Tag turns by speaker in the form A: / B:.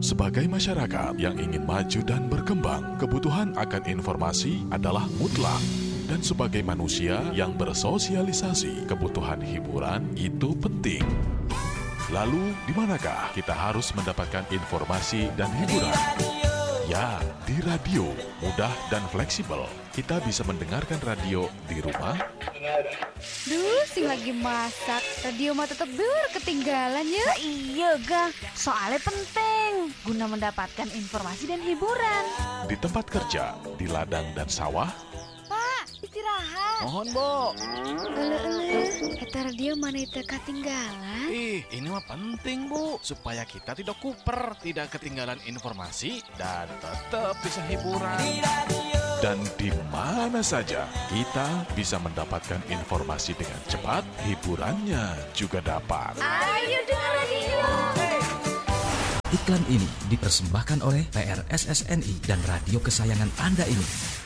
A: Sebagai masyarakat yang ingin maju dan berkembang, kebutuhan akan informasi adalah mutlak. Dan sebagai manusia yang bersosialisasi, kebutuhan hiburan itu penting. Lalu, di manakah kita harus mendapatkan informasi dan hiburan? Ya, di radio. Mudah dan fleksibel. Kita bisa mendengarkan radio di rumah.
B: Duh, sing lagi masak. Radio mah tetep ketinggalan ya.
C: Nah, iya ga, soalnya penting guna mendapatkan informasi dan hiburan.
A: Di tempat kerja, di ladang dan sawah.
B: Pak, istirahat.
D: Mohon, Bo.
B: Eta radio mana itu ketinggalan?
D: Ini mah penting, Bu, supaya kita tidak kuper, tidak ketinggalan informasi dan tetap bisa hiburan.
A: Dan di mana saja kita bisa mendapatkan informasi dengan cepat, hiburannya juga dapat.
B: Ayo dengar radio.
E: Iklan ini dipersembahkan oleh PRSSNI dan radio kesayangan Anda ini.